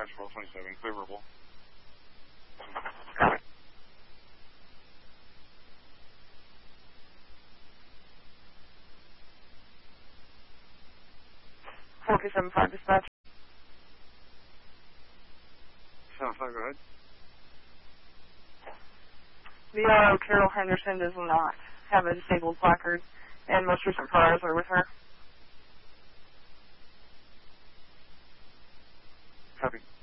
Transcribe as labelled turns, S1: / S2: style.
S1: dispatch 1227, clear verbal.
S2: Copy. Focus 75 dispatch.
S1: 75, go ahead.
S2: VRO Carol Henderson does not have a disabled placard, and most recent priors are with her.
S1: Copy.